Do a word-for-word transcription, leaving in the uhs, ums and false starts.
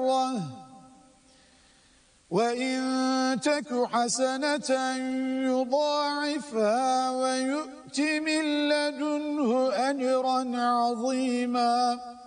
مرة وإن تك حسنة يضاعفها ويؤت من لدنه أجرا عظيما.